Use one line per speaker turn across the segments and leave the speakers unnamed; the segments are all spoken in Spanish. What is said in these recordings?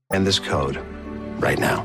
and this code right now.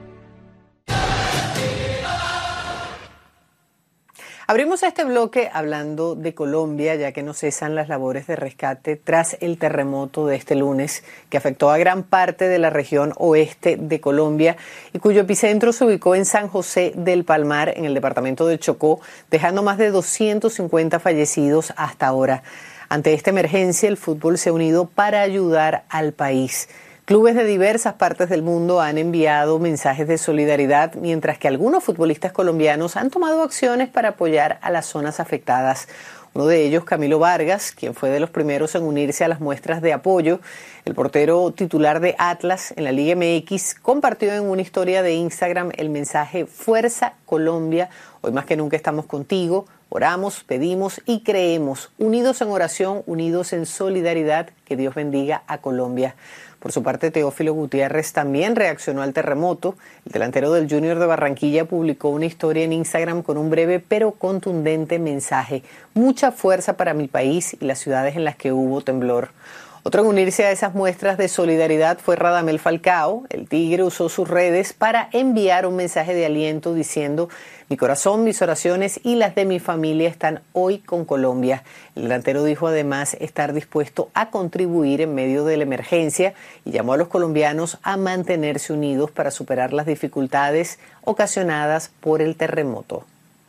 Abrimos este bloque hablando de Colombia, ya que no cesan las labores de rescate tras el terremoto de este lunes, que afectó a gran parte de la región oeste de Colombia y cuyo epicentro se ubicó en San José del Palmar, en el departamento de Chocó, dejando más de 250 fallecidos hasta ahora. Ante esta emergencia, el fútbol se ha unido para ayudar al país. Clubes de diversas partes del mundo han enviado mensajes de solidaridad, mientras que algunos futbolistas colombianos han tomado acciones para apoyar a las zonas afectadas. Uno de ellos, Camilo Vargas, quien fue de los primeros en unirse a las muestras de apoyo. El portero titular de Atlas en la Liga MX compartió en una historia de Instagram el mensaje "Fuerza Colombia, hoy más que nunca estamos contigo, oramos, pedimos y creemos, unidos en oración, unidos en solidaridad, que Dios bendiga a Colombia". Por su parte, Teófilo Gutiérrez también reaccionó al terremoto. El delantero del Junior de Barranquilla publicó una historia en Instagram con un breve pero contundente mensaje: "Mucha fuerza para mi país y las ciudades en las que hubo temblor". Otro en unirse a esas muestras de solidaridad fue Radamel Falcao. El Tigre usó sus redes para enviar un mensaje de aliento diciendo: "Mi corazón, mis oraciones y las de mi familia están hoy con Colombia". El delantero dijo además estar dispuesto a contribuir en medio de la emergencia y llamó a los colombianos a mantenerse unidos para superar las dificultades ocasionadas por el terremoto.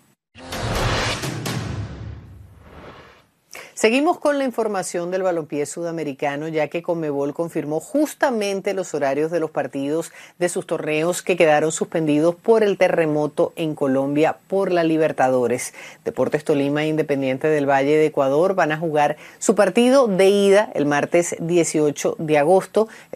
Seguimos con la información del balompié sudamericano, ya que Conmebol confirmó justamente los horarios de los partidos de sus torneos que quedaron suspendidos por el terremoto en Colombia por la Libertadores. Deportes Tolima e Independiente del Valle de Ecuador van a jugar su partido de ida el martes 18 de agosto.